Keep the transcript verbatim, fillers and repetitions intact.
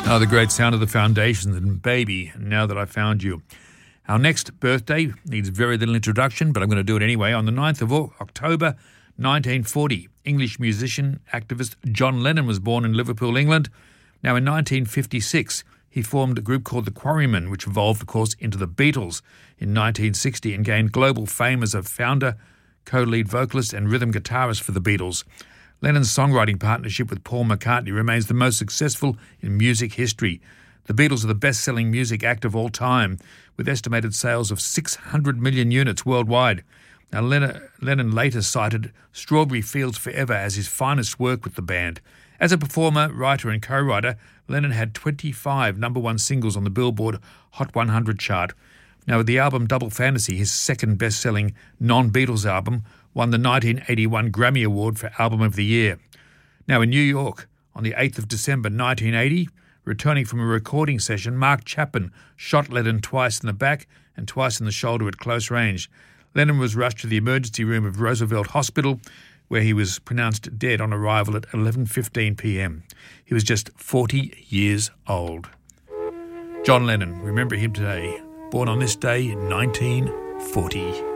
Oh, the great sound of the Foundations and Baby, Now That I Found You. Our next birthday needs very little introduction, but I'm going to do it anyway. On the ninth of October nineteen forty, English musician, activist John Lennon was born in Liverpool, England. Now in nineteen fifty-six, he formed a group called the Quarrymen, which evolved, of course, into the Beatles in nineteen sixty and gained global fame as a founder, co-lead vocalist and rhythm guitarist for the Beatles. Lennon's songwriting partnership with Paul McCartney remains the most successful in music history. The Beatles are the best-selling music act of all time, with estimated sales of six hundred million units worldwide. Now, Lennon, Lennon later cited Strawberry Fields Forever as his finest work with the band. As a performer, writer and co-writer, Lennon had twenty-five number one singles on the Billboard Hot one hundred chart. Now, the album Double Fantasy, his second best-selling non-Beatles album, won the nineteen eighty-one Grammy Award for Album of the Year. Now, in New York, on the eighth of December nineteen eighty, returning from a recording session, Mark Chapman shot Lennon twice in the back and twice in the shoulder at close range. Lennon was rushed to the emergency room of Roosevelt Hospital, where he was pronounced dead on arrival at eleven fifteen p.m. He was just forty years old. John Lennon, remember him today, born on this day in nineteen forty.